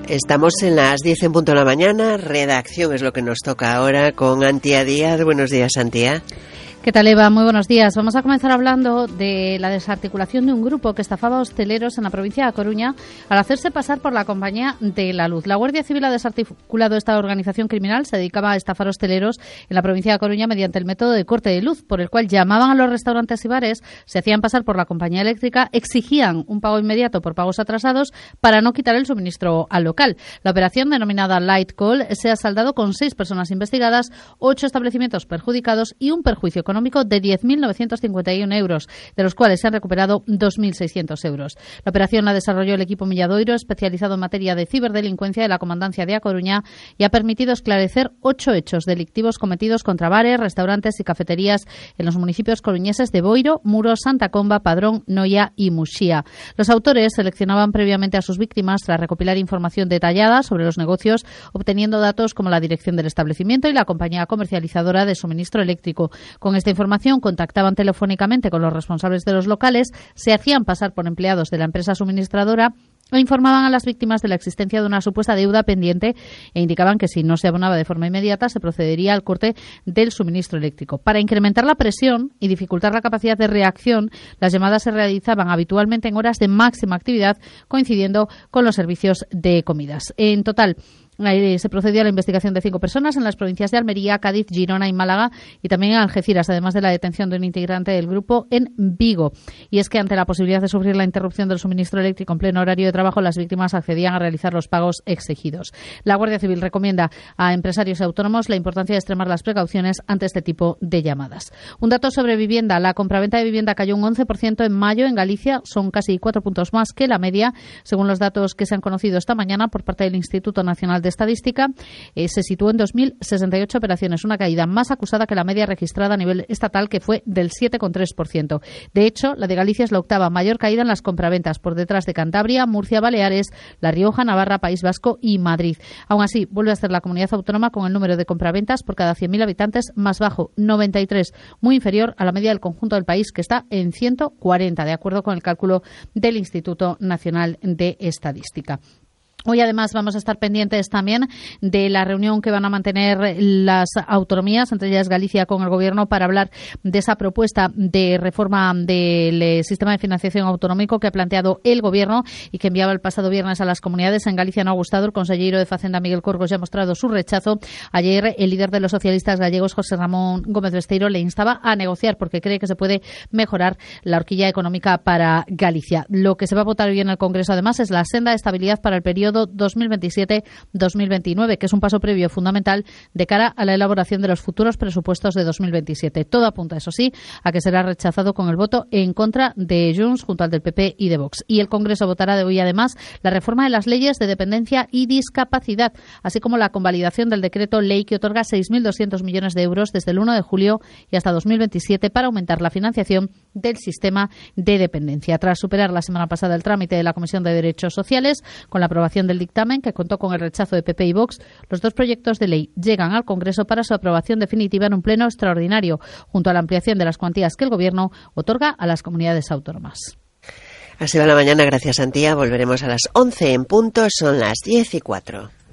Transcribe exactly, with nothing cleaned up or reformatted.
Estamos en las diez en punto de la mañana. Redacción es lo que nos toca ahora con Antía Díaz. Buenos días, Antía. ¿Qué tal, Eva? Muy buenos días. Vamos a comenzar hablando de la desarticulación de un grupo que estafaba a hosteleros en la provincia de Coruña al hacerse pasar por la Compañía de la Luz. La Guardia Civil ha desarticulado esta organización criminal. Se dedicaba a estafar hosteleros en la provincia de Coruña mediante el método de corte de luz, por el cual llamaban a los restaurantes y bares, se hacían pasar por la compañía eléctrica, exigían un pago inmediato por pagos atrasados para no quitar el suministro al local. La operación, denominada Light Call, se ha saldado con seis personas investigadas, ocho establecimientos perjudicados y un perjuicio económico de diez mil novecientos cincuenta y uno euros, de los cuales se han recuperado dos mil seiscientos euros. La operación la desarrolló el equipo Milladoiro, especializado en materia de ciberdelincuencia de la Comandancia de A Coruña, y ha permitido esclarecer ocho hechos delictivos cometidos contra bares, restaurantes y cafeterías en los municipios coruñeses de Boiro, Muros, Santa Comba, Padrón, Noia y Muxía. Los autores seleccionaban previamente a sus víctimas tras recopilar información detallada sobre los negocios, obteniendo datos como la dirección del establecimiento y la compañía comercializadora de suministro eléctrico. Con esta información contactaban telefónicamente con los responsables de los locales, se hacían pasar por empleados de la empresa suministradora e informaban a las víctimas de la existencia de una supuesta deuda pendiente e indicaban que si no se abonaba de forma inmediata se procedería al corte del suministro eléctrico. Para incrementar la presión y dificultar la capacidad de reacción, las llamadas se realizaban habitualmente en horas de máxima actividad, coincidiendo con los servicios de comidas. En total, se procedió a la investigación de cinco personas en las provincias de Almería, Cádiz, Girona y Málaga, y también en Algeciras, además de la detención de un integrante del grupo en Vigo. Y es que ante la posibilidad de sufrir la interrupción del suministro eléctrico en pleno horario de trabajo, las víctimas accedían a realizar los pagos exigidos. La Guardia Civil recomienda a empresarios y autónomos la importancia de extremar las precauciones ante este tipo de llamadas. Un dato sobre vivienda. La compraventa de vivienda cayó un once por ciento en mayo en Galicia. Son casi cuatro puntos más que la media, según los datos que se han conocido esta mañana por parte del Instituto Nacional de Estadística. Eh, se situó en dos mil sesenta y ocho operaciones, una caída más acusada que la media registrada a nivel estatal, que fue del siete coma tres por ciento. De hecho, la de Galicia es la octava mayor caída en las compraventas, por detrás de Cantabria, Murcia, Baleares, La Rioja, Navarra, País Vasco y Madrid. Aún así, vuelve a ser la comunidad autónoma con el número de compraventas por cada cien mil habitantes más bajo, noventa y tres, muy inferior a la media del conjunto del país, que está en ciento cuarenta, de acuerdo con el cálculo del Instituto Nacional de Estadística. Hoy, además, vamos a estar pendientes también de la reunión que van a mantener las autonomías, entre ellas Galicia, con el Gobierno, para hablar de esa propuesta de reforma del sistema de financiación autonómico que ha planteado el Gobierno y que enviaba el pasado viernes a las comunidades. En Galicia no ha gustado. El consejero de Facenda, Miguel Corgos, ya ha mostrado su rechazo. Ayer, el líder de los socialistas gallegos, José Ramón Gómez Besteiro, le instaba a negociar porque cree que se puede mejorar la horquilla económica para Galicia. Lo que se va a votar hoy en el Congreso, además, es la senda de estabilidad para el periodo dos mil veintisiete dos mil veintinueve, que es un paso previo fundamental de cara a la elaboración de los futuros presupuestos de dos mil veintisiete. Todo apunta, eso sí, a que será rechazado con el voto en contra de Junts junto al del P P y de Vox. Y el Congreso votará de hoy, además, la reforma de las leyes de dependencia y discapacidad, así como la convalidación del decreto ley que otorga seis mil doscientos millones de euros desde el uno de julio y hasta dos mil veintisiete para aumentar la financiación del sistema de dependencia. Tras superar la semana pasada el trámite de la Comisión de Derechos Sociales, con la aprobación del dictamen, que contó con el rechazo de P P y Vox, los dos proyectos de ley llegan al Congreso para su aprobación definitiva en un pleno extraordinario, junto a la ampliación de las cuantías que el Gobierno otorga a las comunidades autónomas. Así va la mañana. Gracias, Antía. Volveremos a las once en punto. Son las diez y cuatro.